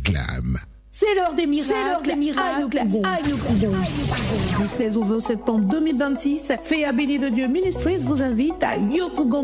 réclame. C'est l'heure des miracles. Du 16 au 20 septembre 2026, Féa Béni de Dieu Ministries vous invite à Yopougon